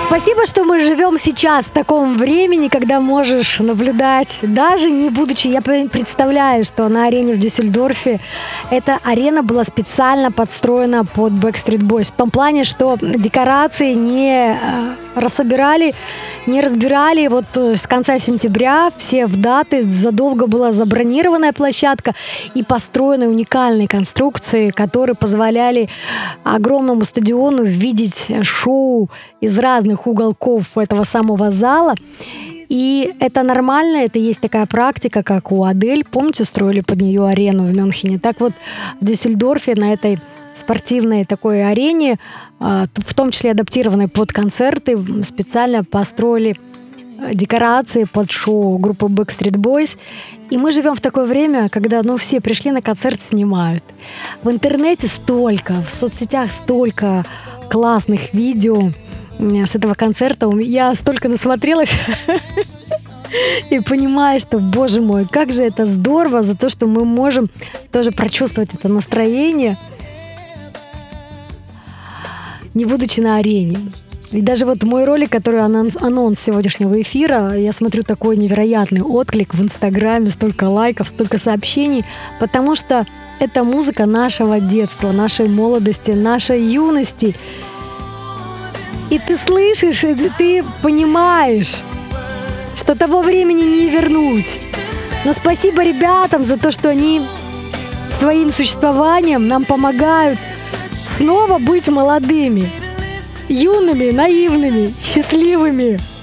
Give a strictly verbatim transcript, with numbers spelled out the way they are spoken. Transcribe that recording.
Спасибо, что мы живем сейчас в таком времени, когда можешь наблюдать, даже не будучи... Я представляю, что на арене в Дюссельдорфе эта арена была специально подстроена под Backstreet Boys. В том плане, что декорации не рассобирали, не разбирали. Вот с конца сентября все в даты, задолго была забронированная площадка и построены уникальные конструкции, которые позволяли огромному стадиону видеть шоу из разных уголков этого самого зала. И это нормально, это есть такая практика, как у Адель. Помните, строили под нее арену в Мюнхене? Так вот, в Дюссельдорфе на этой спортивной такой арене, в том числе адаптированной под концерты, специально построили декорации под шоу группы Backstreet Boys. И мы живем в такое время, когда ну, все пришли на концерт, снимают. В интернете столько, в соцсетях столько классных видео с этого концерта. Я столько насмотрелась и понимаю, что, боже мой, как же это здорово за то, что мы можем тоже прочувствовать это настроение, не будучи на арене. И даже вот мой ролик, который анонс, анонс сегодняшнего эфира, я смотрю такой невероятный отклик в Инстаграме, столько лайков, столько сообщений, потому что это музыка нашего детства, нашей молодости, нашей юности. И ты слышишь, и ты понимаешь, что того времени не вернуть. Но спасибо ребятам за то, что они своим существованием нам помогают снова быть молодыми, юными, наивными, счастливыми.